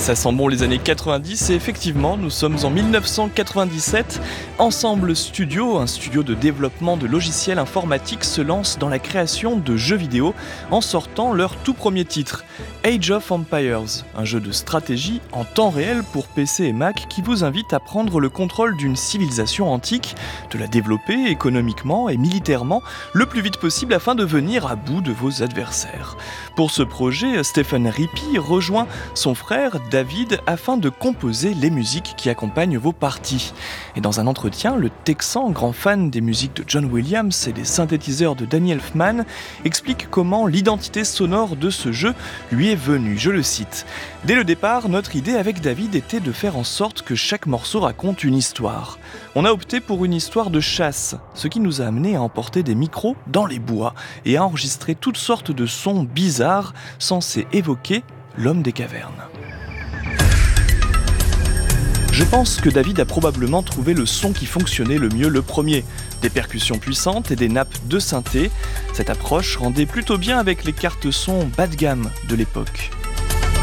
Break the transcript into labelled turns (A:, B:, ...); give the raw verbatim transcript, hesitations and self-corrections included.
A: Ça sent bon les années quatre-vingt-dix et effectivement nous sommes en mille neuf cent quatre-vingt-dix-sept. Ensemble Studio, un studio de développement de logiciels informatiques, se lance dans la création de jeux vidéo en sortant leur tout premier titre, Age of Empires, un jeu de stratégie en temps réel pour P C et Mac qui vous invite à prendre le contrôle d'une civilisation antique, de la développer économiquement et militairement le plus vite possible afin de venir à bout de vos adversaires. Pour ce projet, Stephen Rippey rejoint son frère David afin de composer les musiques qui accompagnent vos parties. Et dans un entretien, le Texan, grand fan des musiques de John Williams et des synthétiseurs de Danny Elfman, explique comment l'identité sonore de ce jeu lui est venue. Je le cite. « Dès le départ, notre idée avec David était de faire en sorte que chaque morceau raconte une histoire. On a opté pour une histoire de chasse, ce qui nous a amené à emporter des micros dans les bois et à enregistrer toutes sortes de sons bizarres censés évoquer l'homme des cavernes. » Je pense que David a probablement trouvé le son qui fonctionnait le mieux le premier. Des percussions puissantes et des nappes de synthé. Cette approche rendait plutôt bien avec les cartes son bas de gamme de l'époque.